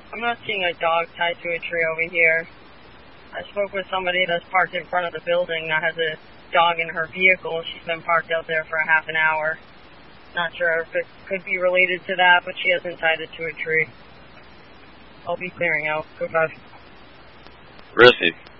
I'm not seeing a dog tied to a tree over here. I spoke with somebody that's parked in front of the building that has a dog in her vehicle. She's been parked out there for a half an hour. Not sure if it could be related to that, but she hasn't tied it to a tree. I'll be clearing out. Goodbye. Rissy.